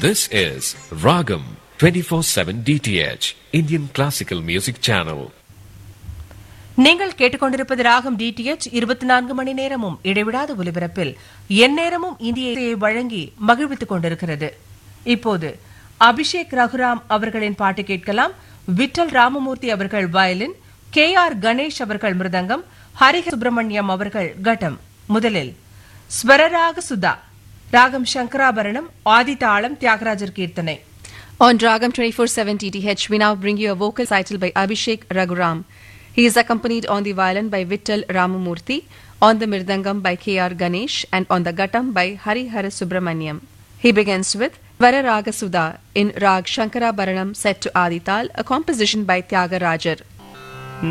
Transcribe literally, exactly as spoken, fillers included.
This is Ragam twenty-four seven D T H, Indian Classical Music Channel. நீங்கள் கேட்டுக்கொண்டிருப்பது ராகம் DTH இருபத்தி நான்கு மணி நேரமும் இடைவிடாத ஒலிபரப்பில் எந்நேரமும் இந்தியை வழங்கி மகிழ்வித்துக் கொண்டிருக்கிறது. இப்போது அபிஷேக் ரகுராம் அவர்களின் பாட்டு கேட்கலாம். விட்டல் ராமமூர்த்தி அவர்கள் வயலின், கே ஆர் கணேஷ் அவர்கள் மிருதங்கம், ஹரிஹர சுப்பிரமணியம் அவர்கள் கட்டம். முதலில் ஸ்வரராக சுதா, ராகம் சங்கராபரணம், ஆதிதாளம், தியாகராஜர் கீர்த்தனை. On Ragam twenty-four seven D T H, we now bring you a vocal recital by Abhishek Raghuram. He is accompanied on the violin by Vittal Ramamurthy, on the mirdangam by K R Ganesh, and on the guttam by Harihara Subramaniam. He begins with Vararaga Sudha in Rag Shankara Bharanam set to Adital, a composition by Tyagarajar.